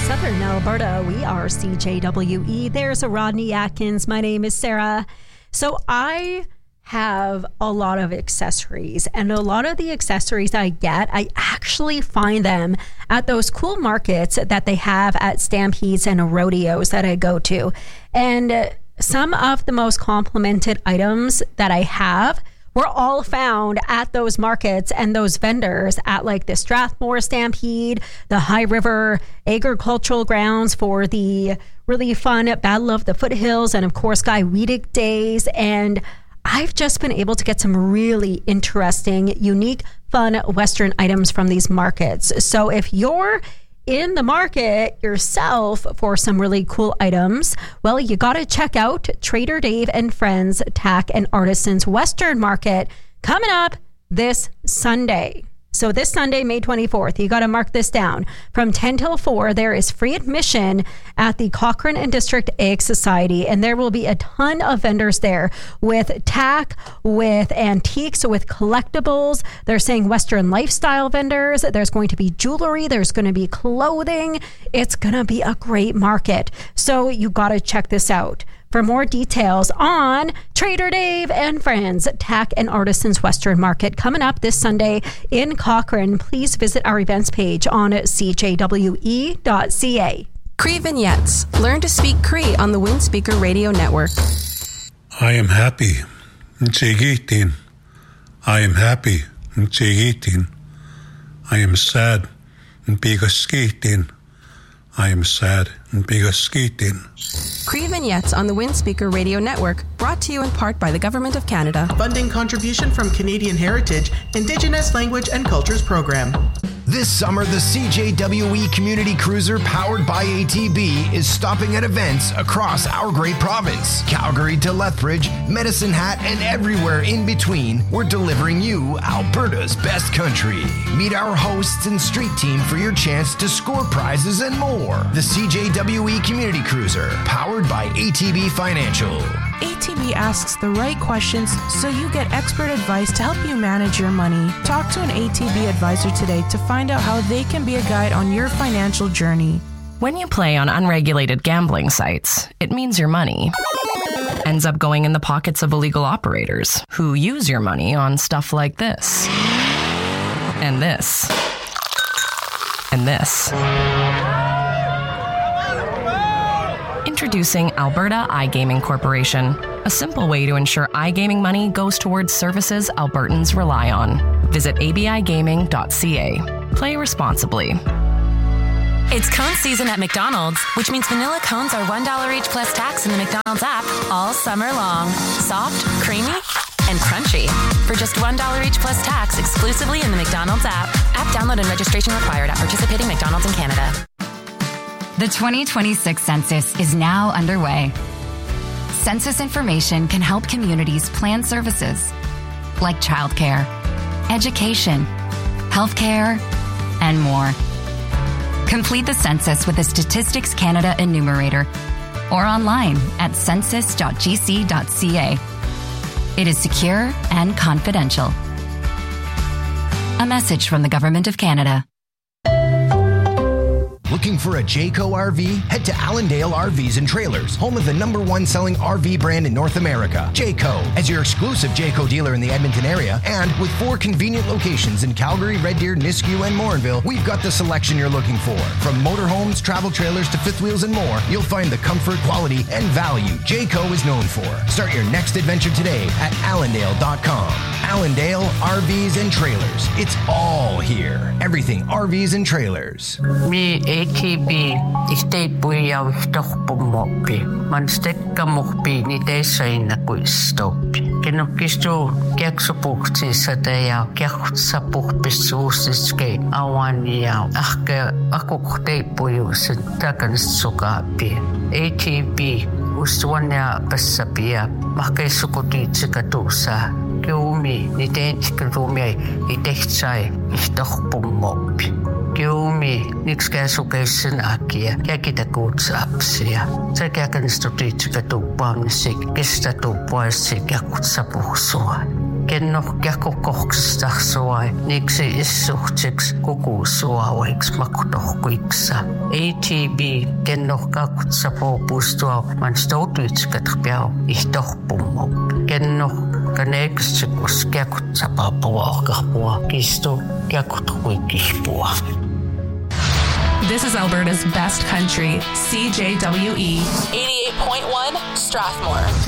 Southern Alberta, we are CJWE. There's a Rodney Atkins. My name is Sarah. So I have a lot of accessories, and a lot of the accessories I get, I actually find them at those cool markets that they have at stampedes and rodeos that I go to. And some of the most complimented items that I have were all found at those markets and those vendors at like the Strathmore Stampede, the High River Agricultural Grounds for the really fun Battle of the Foothills, and of course Guy Weedick Days. And I've just been able to get some really interesting, unique, fun Western items from these markets. So if you're in the market yourself for some really cool items, well, you got to check out Trader Dave and Friends Tack and Artisans Western Market coming up this Sunday. So this Sunday, May 24th, you got to mark this down. From 10 till 4, there is free admission at the Cochrane and District Egg Society, and there will be a ton of vendors there with tack, with antiques, with collectibles. They're saying Western lifestyle vendors. There's going to be jewelry. There's going to be clothing. It's going to be a great market. So you got to check this out. For more details on Trader Dave and Friends Tack and Artisans Western Market coming up this Sunday in Cochrane, please visit our events page on cjwe.ca. Cree Vignettes. Learn to speak Cree on the Windspeaker Radio Network. I am happy. Ntsigitin. I am happy. Ntsigitin. I am sad. Npigaskitin. I am sad and bigaskitin. Cree Vignettes on the Windspeaker Radio Network, brought to you in part by the Government of Canada. A funding contribution from Canadian Heritage, Indigenous Language and Cultures Program. This summer, the CJWE Community Cruiser powered by ATB is stopping at events across our great province. Calgary to Lethbridge, Medicine Hat, and everywhere in between, we're delivering you Alberta's best country. Meet our hosts and street team for your chance to score prizes and more. The CJWE Community Cruiser, powered by ATB Financial. ATB asks the right questions so you get expert advice to help you manage your money. Talk to an ATB advisor today to find out how they can be a guide on your financial journey. When you play on unregulated gambling sites, it means your money ends up going in the pockets of illegal operators who use your money on stuff like this, and this, and this. Introducing Alberta iGaming Corporation, a simple way to ensure iGaming money goes towards services Albertans rely on. Visit abigaming.ca. Play responsibly. It's cone season at McDonald's, which means vanilla cones are $1 each plus tax in the McDonald's app all summer long. Soft, creamy, and crunchy. For just $1 each plus tax exclusively in the McDonald's app. App download and registration required at participating McDonald's in Canada. The 2026 census is now underway. Census information can help communities plan services like childcare, education, healthcare, and more. Complete the census with the Statistics Canada enumerator or online at census.gc.ca. It is secure and confidential. A message from the Government of Canada. Looking for a Jayco RV? Head to Allendale RVs and Trailers, home of the #1 selling RV brand in North America, Jayco. As your exclusive Jayco dealer in the Edmonton area, and with 4 convenient locations in Calgary, Red Deer, Nisku, and Morinville, we've got the selection you're looking for. From motorhomes, travel trailers, to fifth wheels and more, you'll find the comfort, quality, and value Jayco is known for. Start your next adventure today at allendale.com. Allendale RVs and Trailers. It's all here. Everything RVs and Trailers. Me ATB state puya vihtohpumoppi. Man stekkamoppi ni teissaina kuistopi. Kenokisto kiaksupuhtisata ja kiakutsapuhpissuusiske awania. Ahke akuhteipujuusen takansukapi. ATB usuania passapia. Mahkeissukutiitsikatuusa. Kiumi ni teentikirumia i tehtsai vihtohpumoppi. Kiumi, niks käsukeisen akia, käkitä kutsapsia. Se käkänistä tiitsika tuuppaamisi, kestä tuuppaisi ja kutsapuhsua. kenno kiakokokstarsuai niksi issuhtiks kukusuauiks makutohkuiksa ATB kenno kakutsapoopustua man stoutuitskatpiao ihtohpummo kenno kaneeksikus kiakutsapapuakarpua kisto kiakutkuikihpua. This is Alberta's best country, CJWE 88.1 Strathmore.